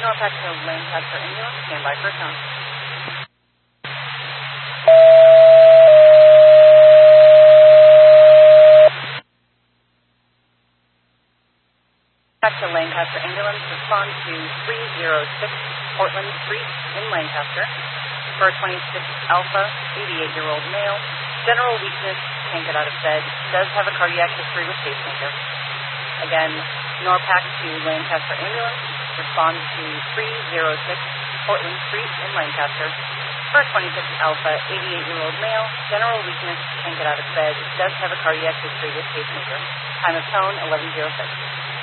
Norpac to Lancaster ambulance, stand by for tone. Back to Lancaster ambulance, respond to 306 Portland Street in Lancaster. For 26 Alpha, 88-year-old male, general weakness, can't get out of bed, does have a cardiac history with pacemaker. Again, Norpac to Lancaster ambulance, respond to 306 Portland Street in Lancaster. For 26 Alpha, 88-year-old male, general weakness, can't get out of bed, does have a cardiac history with pacemaker. Time of tone, 11:06.